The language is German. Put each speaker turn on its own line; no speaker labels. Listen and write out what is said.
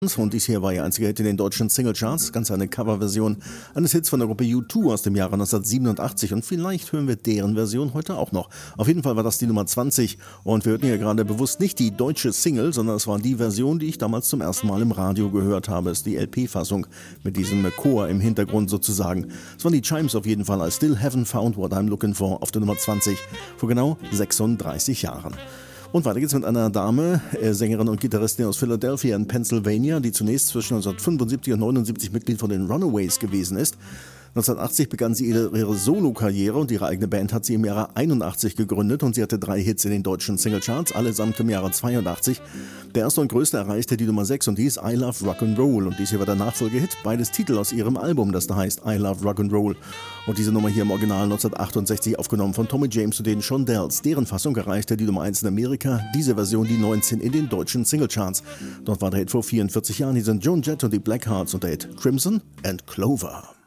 Und dies hier war ihr einziger Hit in den deutschen Singlecharts, ganz eine Coverversion eines Hits von der Gruppe U2 aus dem Jahre 1987 und vielleicht hören wir deren Version heute auch noch. Auf jeden Fall war das die Nummer 20 und wir hörten hier gerade bewusst nicht die deutsche Single, sondern es war die Version, die ich damals zum ersten Mal im Radio gehört habe. Es ist die LP-Fassung mit diesem Chor im Hintergrund sozusagen. Es waren die Chimes auf jeden Fall. I still haven't found what I'm looking for auf der Nummer 20 vor genau 36 Jahren. Und weiter geht's mit einer Dame, Sängerin und Gitarristin aus Philadelphia in Pennsylvania, die zunächst zwischen 1975 und 1979 Mitglied von den Runaways gewesen ist. 1980 begann sie ihre Solo-Karriere und ihre eigene Band hat sie im Jahre 81 gegründet und sie hatte 3 Hits in den deutschen Singlecharts, allesamt im Jahre 82. Der erste und größte erreichte die Nummer 6 und die ist I Love Rock'n'Roll und dies hier war der Nachfolgehit, beides Titel aus ihrem Album, das da heißt I Love Rock'n'Roll. Und diese Nummer hier im Original 1968 aufgenommen von Tommy James und den Shondells. Deren Fassung erreichte die Nummer 1 in Amerika, diese Version die 19 in den deutschen Singlecharts. Dort war der Hit vor 44 Jahren, hier sind Joan Jett und die Blackhearts und der Hit Crimson and Clover.